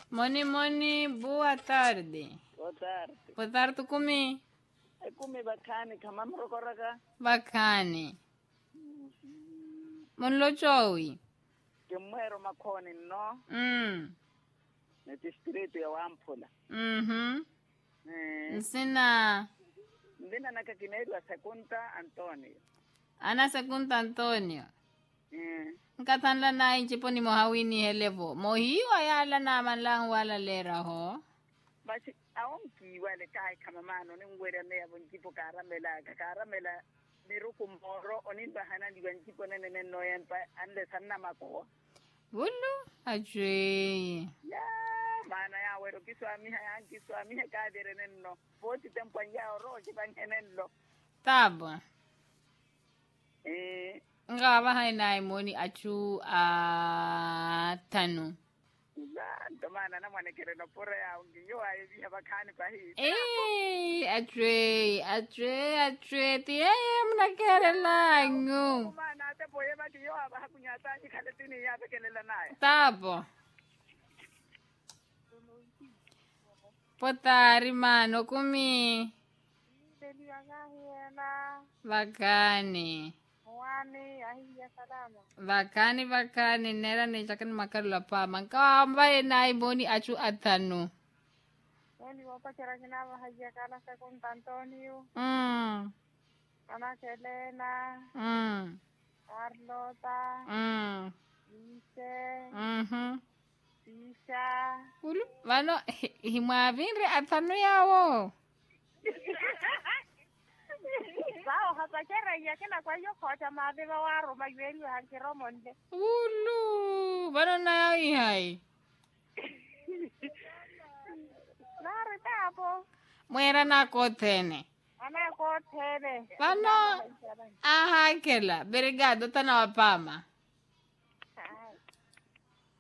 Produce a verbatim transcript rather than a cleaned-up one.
Moni, moni, boa tarde. Boa tarde. Boa tarde, kumi. E kumi bakani kama mrokoraka. Bakani. Monlo chowi. Ke mwero makoni no. Mm. Ne distrito ya Wamphula. Mhm. Eh. Nsina. Ndina nakakineirwa Secunda Antonio. Ana Secunda Antonio. Eh. Nkatanla na inchipo ni mohawini helevo. Mohiwa yala na manlang wala lera ho. Basi aonki wale kai kama mano ni ngwera ne yabo nkipo karamela karamela miruku moro oninba hana diwa nkipo nene nene noyan pa ande sanna mako. Bulu ajwe. Ya mana ya wero kiswami ha kiswami ha kadere nenno. Boti tempo ya oro kibanyenenlo. Tabo. Eh. Nga ba haina imoni achu a tanu. Ndo mana na mwana kere no pore ya ungiyo ayi abakani kwa hii. Eh, atre, atre, atre, tiye mna kere langu. Mana ate boye ba kiyo aba hakunyata ni kale tini ya bekelela naye. Tabo. Potari mano kumi. Vakani. Wani ahiya salama. Vakani vakani nera ne chakan makarula pa manka ambaye na imoni achu atanu. Wani wapa kira kinaba hajiya kala Secunda Antonio. Mm. Ana Selena. Mm. Carlota. Mm. Lise. Mhm. Tisha. Ulu vano himavinre atanu yawo. Sao hata kera ya kila kwa hiyo kocha maadhiba waro magweli wa hankiro monde. Ulu vano na yai hai. Nare tapo. Mwera na kotene. Ana ko tene. Vano ahakela berigado tana wapama.